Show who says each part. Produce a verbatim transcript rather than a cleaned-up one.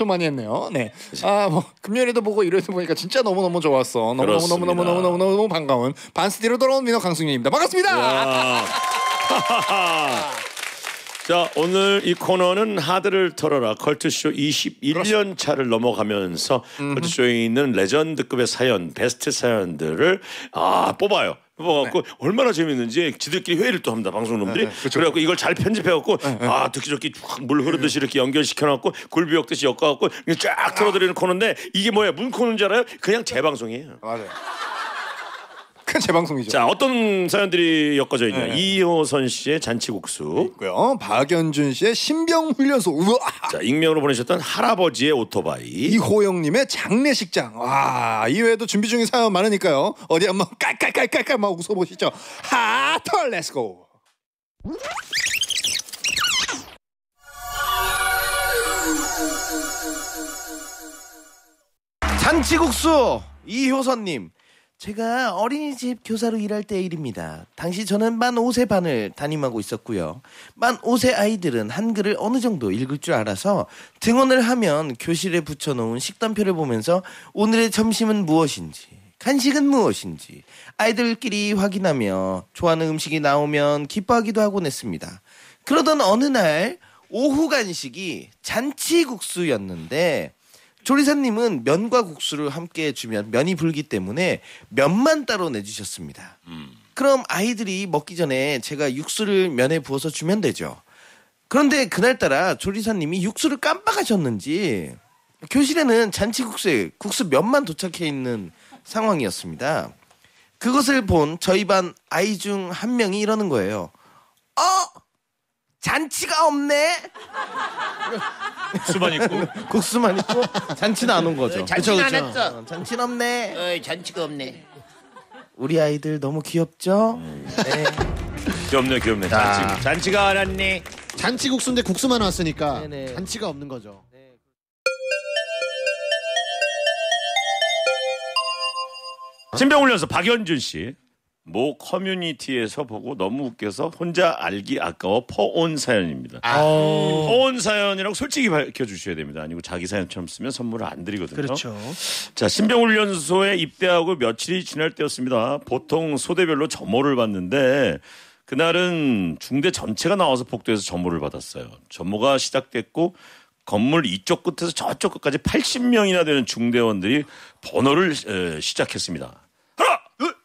Speaker 1: 엄청 많이 했네요. 네. 아, 뭐 금요일에도 보고 일요일에도 보니까 진짜 너무 너무 좋았어. 너무 너무 너무 너무 너무 너무 너무 너무 반가운 반스디로 돌아온 민호 강승윤입니다. 반갑습니다.
Speaker 2: 자, 오늘 이 코너는 하드를 털어라 컬투쇼 이십일 년 차를 넘어가면서 음흠. 컬투쇼에 있는 레전드급의 사연, 베스트 사연들을 아 뽑아요. 뽑아갖고 네. 얼마나 재밌는지 지들끼리 회의를 또 합니다. 방송놈들이. 네, 네. 그렇죠. 그래갖고 이걸 잘 편집해갖고 네, 네. 아 듣기좋게 물 흐르듯이 이렇게 연결시켜갖고 굴비 엮듯이 엮어갖고 쫙 틀어드리는 코너인데 이게 뭐야? 무슨 코너인 줄 알아요? 그냥 재방송이에요.
Speaker 1: 맞아요. 큰 재방송이죠.
Speaker 2: 자, 어떤 사연들이 엮어져 있냐? 네. 이호선 씨의 잔치국수
Speaker 1: 있고요. 박연준 씨의 신병훈련소. 우와.
Speaker 2: 자, 익명으로 보내셨던 할아버지의 오토바이.
Speaker 1: 이호영님의 장례식장. 와, 이외에도 준비 중인 사연 많으니까요. 어디 한번 깔깔깔깔깔 막 웃어보시죠. 하터 렛츠고.
Speaker 3: 잔치국수 이효선님. 제가 어린이집 교사로 일할 때 일입니다. 당시 저는 만 오 세 반을 담임하고 있었고요. 만 오 세 아이들은 한글을 어느 정도 읽을 줄 알아서 등원을 하면 교실에 붙여놓은 식단표를 보면서 오늘의 점심은 무엇인지, 간식은 무엇인지 아이들끼리 확인하며 좋아하는 음식이 나오면 기뻐하기도 하곤 했습니다. 그러던 어느 날 오후 간식이 잔치국수였는데 조리사님은 면과 국수를 함께 주면 면이 불기 때문에 면만 따로 내주셨습니다. 음. 그럼 아이들이 먹기 전에 제가 육수를 면에 부어서 주면 되죠. 그런데 그날따라 조리사님이 육수를 깜빡하셨는지 교실에는 잔치국수에 국수 면만 도착해 있는 상황이었습니다. 그것을 본 저희 반 아이 중 한 명이 이러는 거예요. 어? 잔치가 없네?
Speaker 2: 국수만 있고
Speaker 3: 국수만 있고 잔치는 안 온 거죠.
Speaker 4: 어, 잔치는 안 했어.
Speaker 3: 어, 잔치는 없네.
Speaker 4: 어, 잔치가 없네.
Speaker 3: 우리 아이들 너무 귀엽죠?
Speaker 2: 음. 네. 귀엽네 귀엽네. 잔치, 잔치가 안 왔네.
Speaker 1: 잔치국수인데 국수만 왔으니까
Speaker 3: 네네.
Speaker 1: 잔치가 없는 거죠. 네.
Speaker 2: 신병훈련소 박연준 씨. 모 커뮤니티에서 보고 너무 웃겨서 혼자 알기 아까워 퍼온 사연입니다. 아. 퍼온 사연이라고 솔직히 밝혀주셔야 됩니다. 아니고 자기 사연처럼 쓰면 선물을 안 드리거든요.
Speaker 1: 그렇죠.
Speaker 2: 자, 신병훈련소에 입대하고 며칠이 지날 때였습니다. 보통 소대별로 점호를 받는데 그날은 중대 전체가 나와서 복도에서 점호를 받았어요. 점호가 시작됐고 건물 이쪽 끝에서 저쪽 끝까지 팔십 명이나 되는 중대원들이 번호를 에, 시작했습니다.